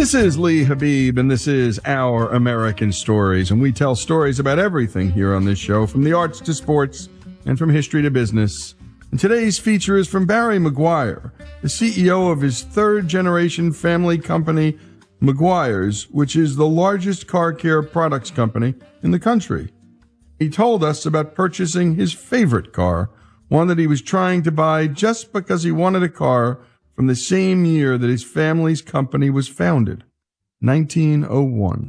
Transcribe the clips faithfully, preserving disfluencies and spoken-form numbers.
This is Lee Habib, and this is Our American Stories, and we tell stories about everything here on this show, from the arts to sports and from history to business. And today's feature is from Barry Meguiar, the C E O of his third-generation family company, Meguiar's, which is the largest car care products company in the country. He told us about purchasing his favorite car, one that he was trying to buy just because he wanted a car from the same year that his family's company was founded, nineteen oh one.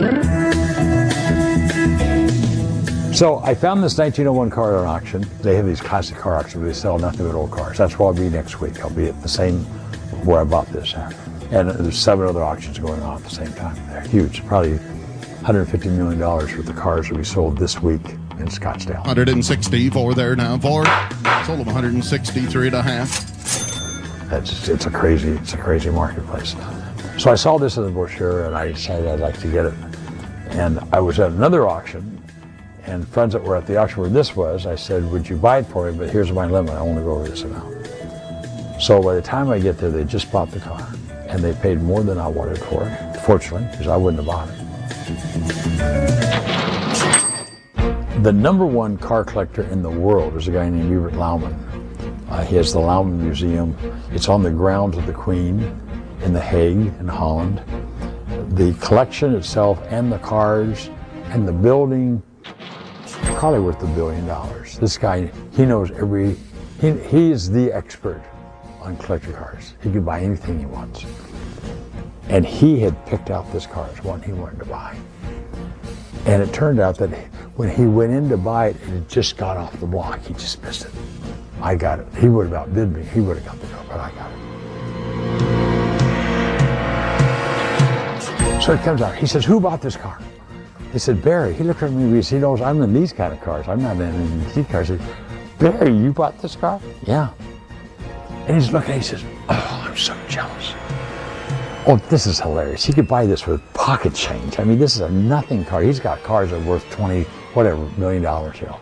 So I found this nineteen oh one car at an auction. They have these classic car auctions where they sell nothing but old cars. That's where I'll be next week. I'll be at the same where I bought this at. And there's seven other auctions going on at the same time. They're huge, probably one hundred fifty million dollars worth of cars that we sold this week in Scottsdale. one hundred sixty-four there now. Four sold them one hundred sixty-three and a half. It's, it's a crazy, it's a crazy marketplace. So I saw this in the brochure and I decided I'd like to get it. And I was at another auction, and friends that were at the auction where this was, I said, would you buy it for me, but here's my limit, I only go over this amount. So by the time I get there, they just bought the car, and they paid more than I wanted for it, fortunately, because I wouldn't have bought it. The number one car collector in the world is a guy named Hubert Laumann. Uh, he has the Laumann Museum. It's on the grounds of the Queen in The Hague in Holland. The collection itself and the cars and the building, probably worth a billion dollars. This guy, he knows every, he, he is the expert on collector cars. He can buy anything he wants. And he had picked out this car as one he wanted to buy. And it turned out that when he went in to buy it, it had just got off the block. He just missed it. I got it. He would have outbid me. He would have got the car, but I got it. So it comes out. He says, who bought this car? He said, Barry. He looked at me because he knows I'm in these kind of cars. I'm not in these cars. He said, Barry, you bought this car? Yeah. And he's looking, he says, oh, I'm so jealous. Oh, this is hilarious. He could buy this with pocket change. I mean, this is a nothing car. He's got cars that are worth twenty, whatever, million dollars, you know.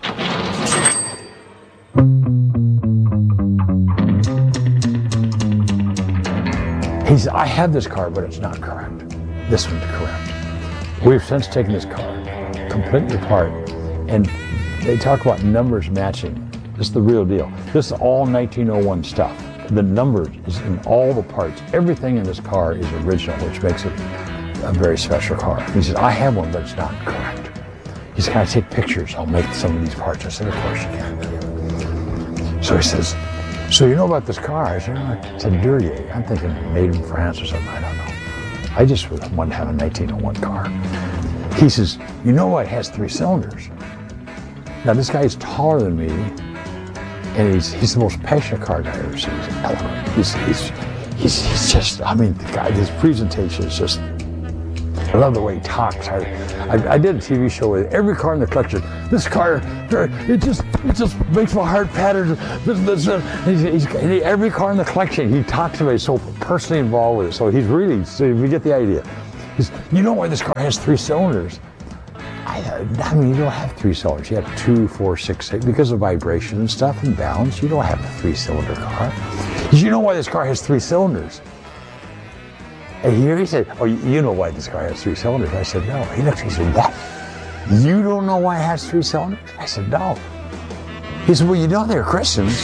He said, I have this car, but it's not correct. This one's correct. We've since taken this car completely apart, and they talk about numbers matching. This is the real deal. This is all nineteen oh one stuff. The numbers is in all the parts. Everything in this car is original, which makes it a very special car. He says, I have one, but it's not correct. He said, can I take pictures? I'll make some of these parts. I said, of course you can. So he says, so you know about this car? I said, oh, it's a Duryea. I'm thinking made in France or something, I don't know. I just wanted to have a nineteen oh one car. He says, you know what, it has three cylinders. Now this guy is taller than me, and he's he's the most passionate car guy I've ever seen. He's eloquent. He's, he's, he's, he's just, I mean, the guy, his presentation is just, I love the way he talks. I, I, I did a T V show with every car in the collection. This car, it just it just makes my heart patter. This, this, this. He's, he's, every car in the collection, he talks about it, so personally involved with it. So he's really, so if you get the idea. He's, you know why this car has three cylinders? I, I mean, you don't have three cylinders. You have two, four, six, eight. Because of vibration and stuff and balance, you don't have a three-cylinder car. He says, you know why this car has three cylinders? And here he said, oh, you know why this car has three cylinders? I said, no. He looked, he said, what? You don't know why it has three cylinders? I said, no. He said, well, you know they're Christians.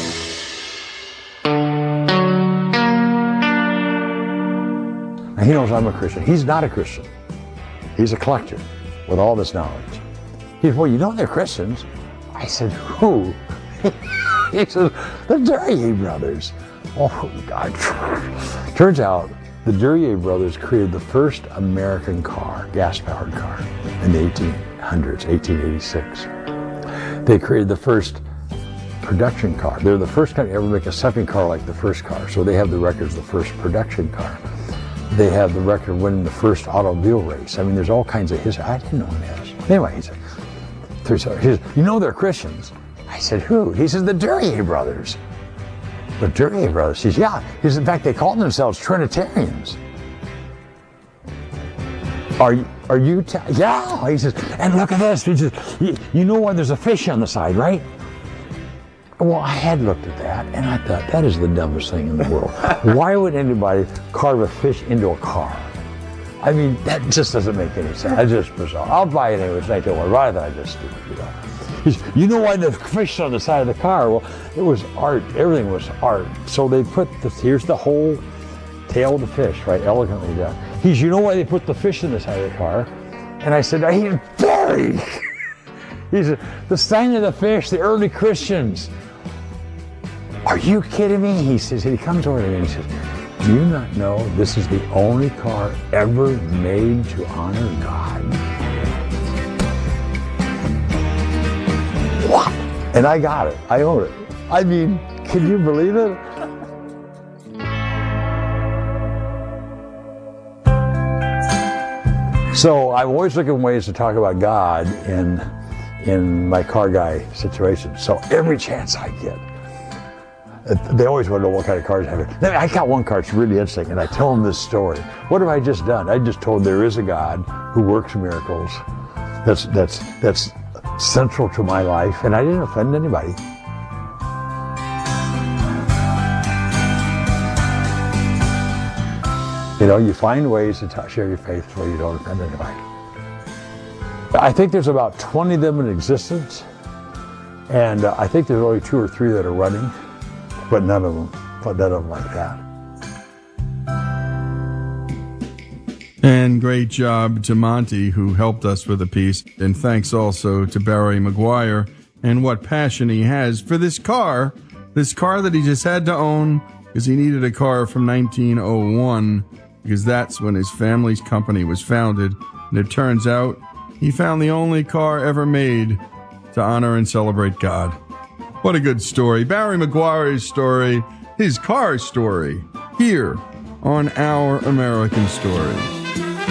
And he knows I'm a Christian. He's not a Christian. He's a collector with all this knowledge. He said, well, you know they're Christians. I said, who? He said, the Duryea brothers. Oh, God. Turns out, the Duryea brothers created the first American car, gas-powered car, in the eighteen hundreds, eighteen eighty-six. They created the first production car. They're the first company to ever make a second car like the first car, so they have the record as the first production car. They have the record of winning the first automobile race. I mean, there's all kinds of history. I didn't know this. Anyway, he said, he says, you know they're Christians. I said, who? He says, the Duryea brothers. The Duryea brothers. He says, yeah. He says, in fact, they call themselves Trinitarians. Are you, are you, ta- yeah. He says, and look at this. He says, you, you know why there's a fish on the side, right? Well, I had looked at that, and I thought, that is the dumbest thing in the world. Why would anybody carve a fish into a car? I mean, that just doesn't make any sense. It's just bizarre. I'll buy it anyways. I don't worry. Rather than I just stupid, you know. He's, you know why the fish on the side of the car? Well, it was art. Everything was art. So they put the, here's the whole tail of the fish, right, elegantly done. He's, you know why they put the fish in the side of the car? And I said, I ain't Barry. He said, the sign of the fish, the early Christians. Are you kidding me? He says, he comes over to me and he says, do you not know this is the only car ever made to honor God? What? And I got it. I own it. I mean, can you believe it? So I'm always looking for ways to talk about God in, in my car guy situation. So every chance I get, they always want to know what kind of cars I have. I got one car, it's really interesting, and I tell them this story. What have I just done? I just told there is a God who works miracles. That's, that's, that's central to my life, and I didn't offend anybody. You know, you find ways to t- share your faith so you don't offend anybody. I think there's about twenty of them in existence, and uh, I think there's only two or three that are running, but none of them, but none of them like that. And great job to Monty, who helped us with the piece. And thanks also to Barry Meguiar and what passion he has for this car, this car that he just had to own because he needed a car from nineteen oh one, because that's when his family's company was founded. And it turns out he found the only car ever made to honor and celebrate God. What a good story. Barry Meguiar's story, his car story, here on Our American Stories.